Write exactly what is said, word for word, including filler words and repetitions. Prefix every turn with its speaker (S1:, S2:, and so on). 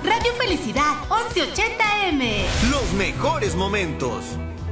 S1: Radio Felicidad once ochenta M.
S2: Los mejores momentos.